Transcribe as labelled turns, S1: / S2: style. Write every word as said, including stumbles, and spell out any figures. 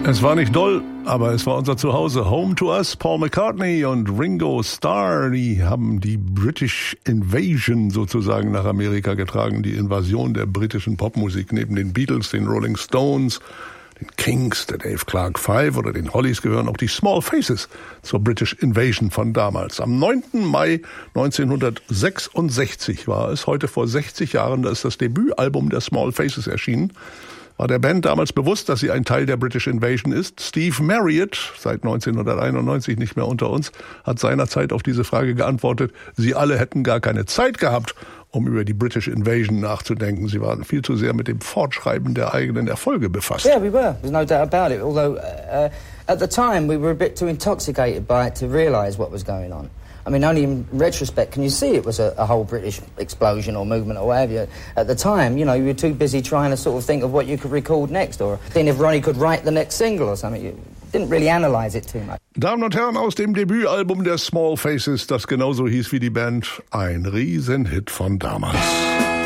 S1: Es war nicht doll, aber es war unser Zuhause. Home to Us, Paul McCartney und Ringo Starr, die haben die British Invasion sozusagen nach Amerika getragen, die Invasion der britischen Popmusik. Neben den Beatles, den Rolling Stones, den Kings, der Dave Clark Five oder den Hollies gehören auch die Small Faces zur British Invasion von damals. Am neunten Mai neunzehnhundertsechsundsechzig war es, heute vor sechzig Jahren, da ist das Debütalbum der Small Faces erschienen. War der Band damals bewusst, dass sie ein Teil der British Invasion ist? Steve Marriott, seit neunzehnhunderteinundneunzig nicht mehr unter uns, hat seinerzeit auf diese Frage geantwortet, sie alle hätten gar keine Zeit gehabt, um über die British Invasion nachzudenken. Sie waren viel zu sehr mit dem Fortschreiben der eigenen Erfolge befasst.
S2: Yeah, we were. There's no doubt about it. Although uh, at the time we were a bit too intoxicated by it to realise what was going on. I mean, only in retrospect can you see it was a, a whole British explosion or movement or whatever. At the time, you know, you were too busy trying to sort of think of what you could record next or think if Ronnie could write the next single or something. You didn't really analyse it too much.
S1: Damen und Herren, aus dem Debütalbum der Small Faces, das genauso hieß wie die Band, ein Riesenhit von damals.